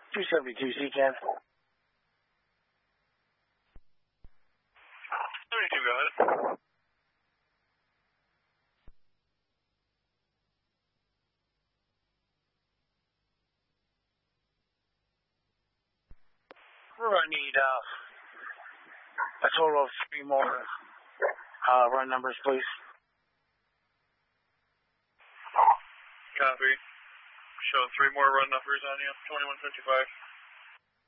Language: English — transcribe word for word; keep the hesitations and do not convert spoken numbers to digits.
two seventy-two, C-Can. seventy-two, go ahead. I need uh, a total of three more uh, run numbers, please. Copy. Showing three more run numbers on you, twenty-one fifty-five.